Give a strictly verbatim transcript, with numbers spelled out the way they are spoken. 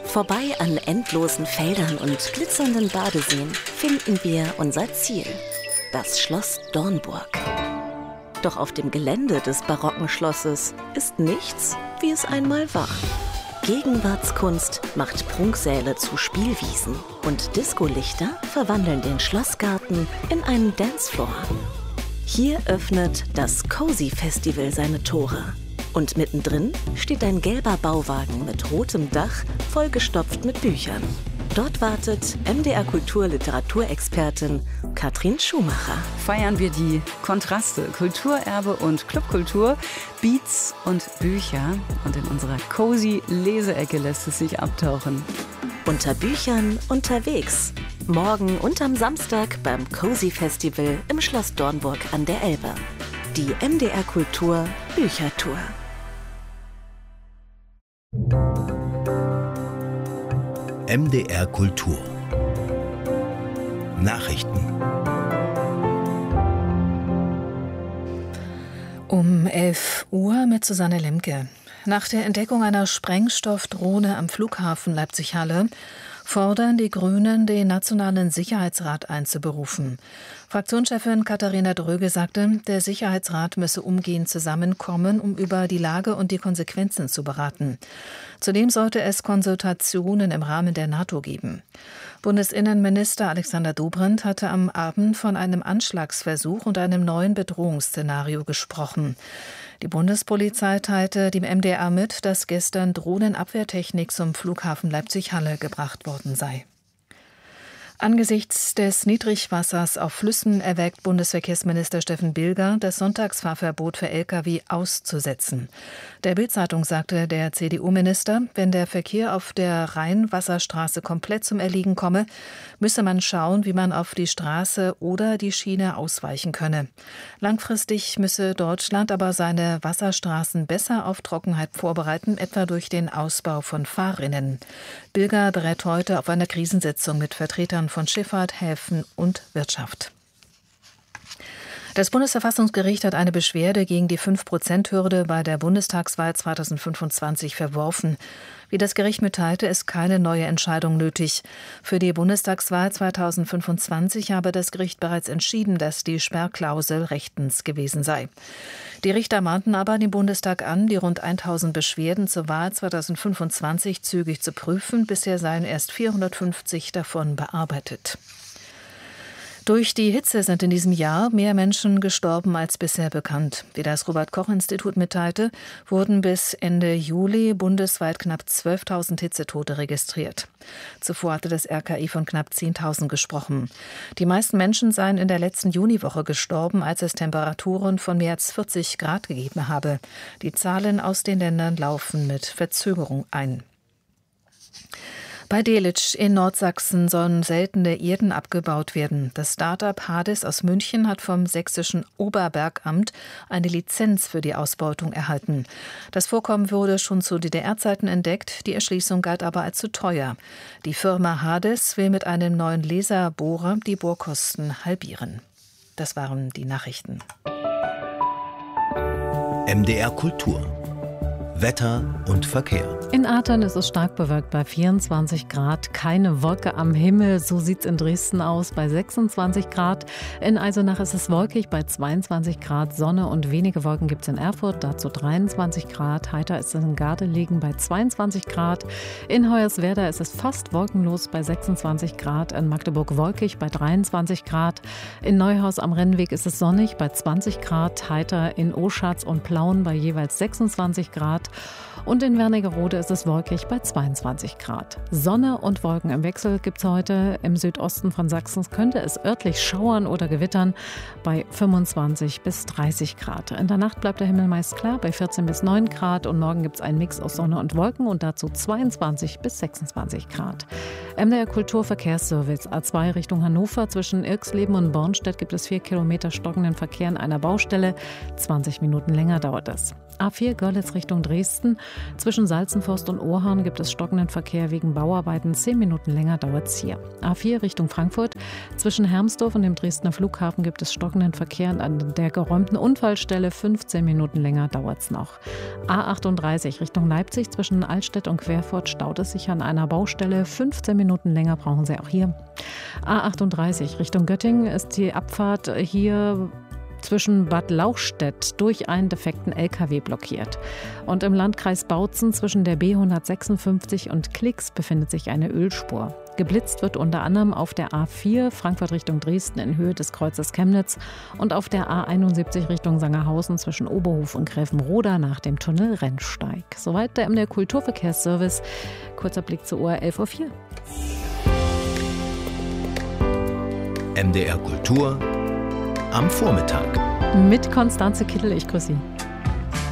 Vorbei an endlosen Feldern und glitzernden Badeseen finden wir unser Ziel, das Schloss Dornburg. Doch auf dem Gelände des barocken Schlosses ist nichts, wie es einmal war. Gegenwartskunst macht Prunksäle zu Spielwiesen und Discolichter verwandeln den Schlossgarten in einen Dancefloor. Hier öffnet das Cozy Festival seine Tore. Und mittendrin steht ein gelber Bauwagen mit rotem Dach, vollgestopft mit Büchern. Dort wartet M D R Kultur-Literaturexpertin Katrin Schumacher. Feiern wir die Kontraste, Kulturerbe und Clubkultur, Beats und Bücher. Und in unserer cozy Leseecke lässt es sich abtauchen. Unter Büchern unterwegs. Morgen und am Samstag beim Cozy Festival im Schloss Dornburg an der Elbe. Die M D R Kultur Büchertour. M D R Kultur Nachrichten. Um elf Uhr mit Susanne Lemke. Nach der Entdeckung einer Sprengstoffdrohne am Flughafen Leipzig-Halle fordern die Grünen, den Nationalen Sicherheitsrat einzuberufen. Fraktionschefin Katharina Dröge sagte, der Sicherheitsrat müsse umgehend zusammenkommen, um über die Lage und die Konsequenzen zu beraten. Zudem sollte es Konsultationen im Rahmen der NATO geben. Bundesinnenminister Alexander Dobrindt hatte am Abend von einem Anschlagsversuch und einem neuen Bedrohungsszenario gesprochen. Die Bundespolizei teilte dem M D R mit, dass gestern Drohnenabwehrtechnik zum Flughafen Leipzig-Halle gebracht worden sei. Angesichts des Niedrigwassers auf Flüssen erwägt Bundesverkehrsminister Steffen Bilger, das Sonntagsfahrverbot für L K W auszusetzen. Der Bild-Zeitung sagte der C D U-Minister, wenn der Verkehr auf der Rhein-Wasserstraße komplett zum Erliegen komme, müsse man schauen, wie man auf die Straße oder die Schiene ausweichen könne. Langfristig müsse Deutschland aber seine Wasserstraßen besser auf Trockenheit vorbereiten, etwa durch den Ausbau von Fahrrinnen. Bilger berät heute auf einer Krisensitzung mit Vertretern von Schifffahrt, Häfen und Wirtschaft. Das Bundesverfassungsgericht hat eine Beschwerde gegen die fünf Prozent Hürde bei der Bundestagswahl zweitausendfünfundzwanzig verworfen. Wie das Gericht mitteilte, ist keine neue Entscheidung nötig. Für die Bundestagswahl zweitausendfünfundzwanzig habe das Gericht bereits entschieden, dass die Sperrklausel rechtens gewesen sei. Die Richter mahnten aber den Bundestag an, die rund tausend Beschwerden zur Wahl zweitausendfünfundzwanzig zügig zu prüfen. Bisher seien erst vierhundertfünfzig davon bearbeitet. Durch die Hitze sind in diesem Jahr mehr Menschen gestorben als bisher bekannt. Wie das Robert-Koch-Institut mitteilte, wurden bis Ende Juli bundesweit knapp zwölftausend Hitzetote registriert. Zuvor hatte das R K I von knapp zehntausend gesprochen. Die meisten Menschen seien in der letzten Juniwoche gestorben, als es Temperaturen von mehr als vierzig Grad gegeben habe. Die Zahlen aus den Ländern laufen mit Verzögerung ein. Bei Delitzsch in Nordsachsen sollen seltene Erden abgebaut werden. Das Start-up Hades aus München hat vom sächsischen Oberbergamt eine Lizenz für die Ausbeutung erhalten. Das Vorkommen wurde schon zu D D R-Zeiten entdeckt, die Erschließung galt aber als zu teuer. Die Firma Hades will mit einem neuen Laserbohrer die Bohrkosten halbieren. Das waren die Nachrichten. M D R Kultur Wetter und Verkehr. In Ahrtal ist es stark bewölkt bei vierundzwanzig Grad. Keine Wolke am Himmel. So sieht es in Dresden aus bei sechsundzwanzig Grad. In Eisenach ist es wolkig bei zweiundzwanzig Grad. Sonne und wenige Wolken gibt es in Erfurt. Dazu dreiundzwanzig Grad. Heiter ist es in Gardelegen bei zweiundzwanzig Grad. In Hoyerswerda ist es fast wolkenlos bei sechsundzwanzig Grad. In Magdeburg wolkig bei dreiundzwanzig Grad. In Neuhaus am Rennweg ist es sonnig bei zwanzig Grad. Heiter in Oschatz und Plauen bei jeweils sechsundzwanzig Grad. Und in Wernigerode ist es wolkig bei zweiundzwanzig Grad. Sonne und Wolken im Wechsel gibt es heute. Im Südosten von Sachsen könnte es örtlich schauern oder gewittern bei fünfundzwanzig bis dreißig Grad. In der Nacht bleibt der Himmel meist klar bei vierzehn bis neun Grad. Und morgen gibt es einen Mix aus Sonne und Wolken und dazu zweiundzwanzig bis sechsundzwanzig Grad. M D R Kulturverkehrsservice A zwei Richtung Hannover. Zwischen Irxleben und Bornstedt gibt es vier Kilometer stockenden Verkehr in einer Baustelle. zwanzig Minuten länger dauert das. A vier Görlitz Richtung Dresden. Dresden. Zwischen Salzenforst und Ohrhorn gibt es stockenden Verkehr wegen Bauarbeiten. Zehn Minuten länger dauert es hier. A vier Richtung Frankfurt. Zwischen Hermsdorf und dem Dresdner Flughafen gibt es stockenden Verkehr. Und an der geräumten Unfallstelle fünfzehn Minuten länger dauert es noch. A achtunddreißig Richtung Leipzig. Zwischen Altstedt und Querfurt staut es sich an einer Baustelle. fünfzehn Minuten länger brauchen Sie auch hier. A achtunddreißig Richtung Göttingen ist die Abfahrt hier zwischen Bad Lauchstädt durch einen defekten L K W blockiert. Und im Landkreis Bautzen zwischen der B hundertsechsundfünfzig und Klix befindet sich eine Ölspur. Geblitzt wird unter anderem auf der A vier Frankfurt Richtung Dresden in Höhe des Kreuzes Chemnitz und auf der A einundsiebzig Richtung Sangerhausen zwischen Oberhof und Gräfenroda nach dem Tunnel Rennsteig. Soweit der M D R Kulturverkehrsservice. Kurzer Blick zur Uhr, elf Uhr vier. M D R Kultur am Vormittag. Mit Konstanze Kittel, ich grüße Sie.